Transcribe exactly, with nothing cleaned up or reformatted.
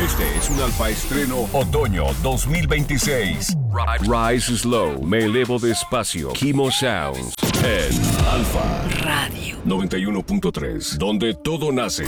Este es un Alfa Estreno Otoño dos mil veintiséis. Rise Slow, me elevo despacio. Kimo Sounds en Alfa Radio noventa y uno punto tres, donde todo nace.